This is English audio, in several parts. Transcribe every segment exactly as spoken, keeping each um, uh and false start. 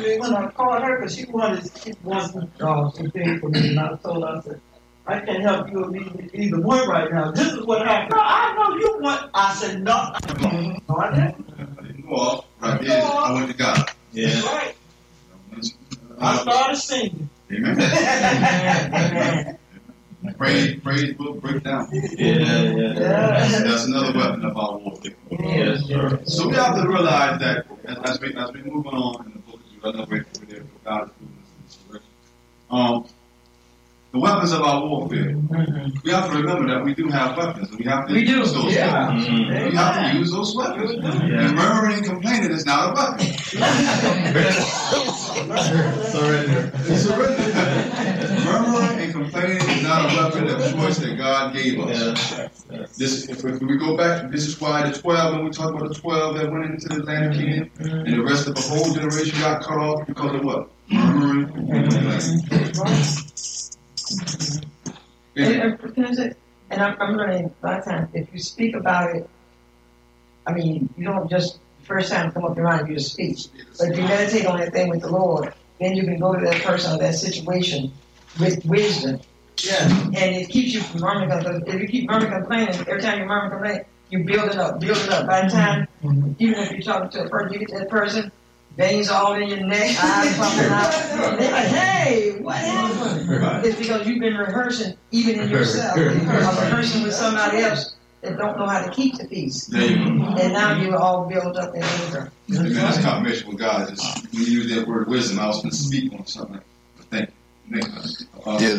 actually, when I called her, because she wanted, she wanted uh, some things for me, and I told her, I said, I can't help you with either, either one right now. This is what happened. No, I know you want. I said, no. No, I didn't. I didn't go off. I did. I went to God. Yeah. Right. I started singing. Amen. Amen. Praise, praise book breakdown. Yeah, yeah, yeah. That's, that's another weapon of our warfare. Yes, sir. So we have to realize that as we as we move on in the book, you run away from there for God's goodness. Um, the weapons of our warfare. Mm-hmm. We have to remember that we do have weapons, and we have to we use do. those Yeah. weapons. Mm-hmm. We have to use those weapons. Yeah. And murmuring and complaining is not a weapon. Surrender. Surrender. Murmuring and complaining is not a weapon of choice that God gave us. Yeah. This, if we go back, this is why the twelve, when we talk about the twelve that went into the land of Canaan, and the rest of the whole generation got cut off because of what? Murmuring and complaining. And, and, and I'm, I'm learning a lot of times, if you speak about it, I mean, you don't just, first time come up your mind, you just speak. But if you meditate on that thing with the Lord, then you can go to that person or that situation with wisdom. Yeah. And it keeps you from murmuring, because if you keep murmuring, complaining, every time you murmur, complain, you build it up, build it up. By the time, mm-hmm. even if you're talking to a person, you get that person, veins all in your neck, eyes popping out. They're like, hey, what happened? Right. It's because you've been rehearsing, even in yourself. You're rehearsing with somebody else that don't know how to keep the peace. And now you're all built up in anger. Again, that's confirmation with God. Just, when you use that word wisdom, I was going to speak on something. But thank you. Uh, yeah,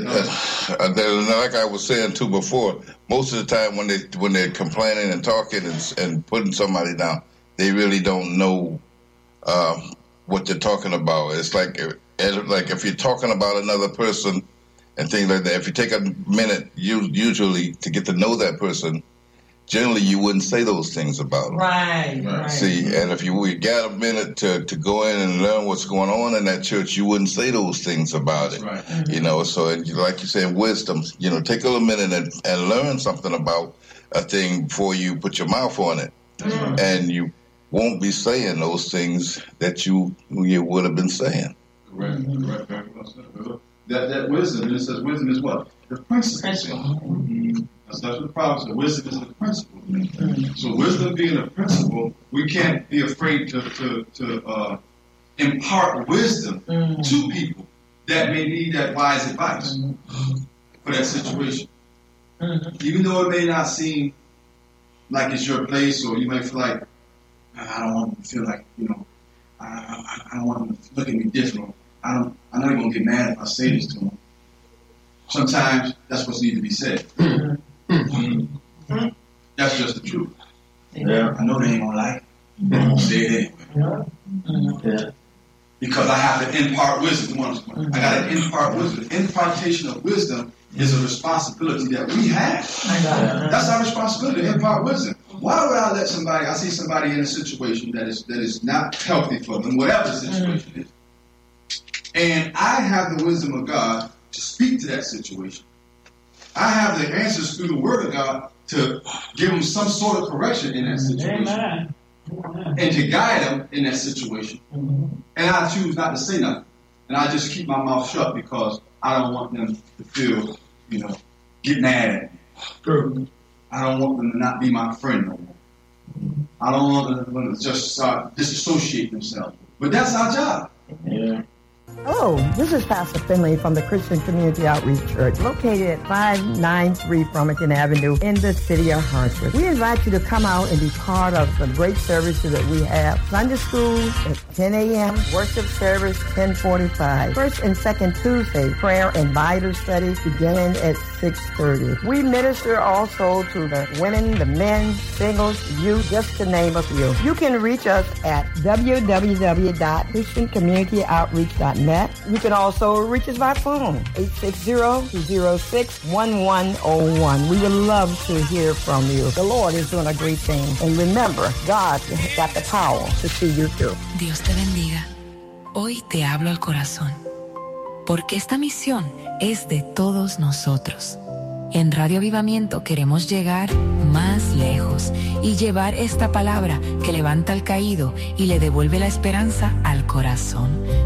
uh, like I was saying too before, most of the time when they when they're complaining and talking and, and putting somebody down, they really don't know um, what they're talking about. It's like like if you're talking about another person and things like that. If you take a minute, you, usually to get to know that person, generally you wouldn't say those things about them. Right, right. See, and if you, you got a minute to, to go in and learn what's going on in that church, you wouldn't say those things about it. Right. Mm-hmm. You know, so and like you said, wisdom, you know, take a little minute and, and learn something about a thing before you put your mouth on it. Mm-hmm. And you won't be saying those things that you you would have been saying. Correct, correct, very well said. That, that wisdom, it says wisdom is what? The principle. Principle. Mm-hmm. That's, that's what the Bible says. Wisdom is the principle. Mm-hmm. So wisdom being a principle, we can't be afraid to to, to uh, impart wisdom mm-hmm. to people that may need that wise advice mm-hmm. for that situation. Mm-hmm. Even though it may not seem like it's your place, or you might feel like, I don't want them to feel like, you know, I, I, I don't want them to look at me different. I don't. I know they're gonna get mad if I say this to them. Sometimes that's what's need to be said. Mm-hmm. That's just the truth. Yeah. I know they ain't gonna like it. But I'm gonna say it anyway. Yeah. Mm-hmm. Yeah. Because I have to impart wisdom. Mm-hmm. I got to impart wisdom. The impartation of wisdom is a responsibility that we have. That's our responsibility to impart wisdom. Why would I let somebody? I see somebody in a situation that is that is not healthy for them, whatever the situation mm-hmm. is. And I have the wisdom of God to speak to that situation. I have the answers through the Word of God to give them some sort of correction in that situation. Amen. Amen. And to guide them in that situation. Mm-hmm. And I choose not to say nothing. And I just keep my mouth shut because I don't want them to feel, you know, get mad at me. True. I don't want them to not be my friend no more. I don't want them to just start disassociate themselves. But that's our job. Yeah. Hello, this is Pastor Finley from the Christian Community Outreach Church, located at five ninety-three Farmington Avenue in the city of Hartford. We invite you to come out and be part of the great services that we have. Sunday school at ten a.m., worship service ten forty-five. First and second Tuesday, prayer and Bible studies beginning at six thirty. We minister also to the women, the men, singles, youth, just to name a few. You can reach us at w w w dot christian community outreach dot net. You can also reach us by phone, eight six zero, two zero six, one one zero one. We would love to hear from you. The Lord is doing a great thing. And remember, God has got the power to see you through. Dios te bendiga. Hoy te hablo al corazón, porque esta misión es de todos nosotros. En Radio Avivamiento queremos llegar más lejos y llevar esta palabra que levanta al caído y le devuelve la esperanza al corazón.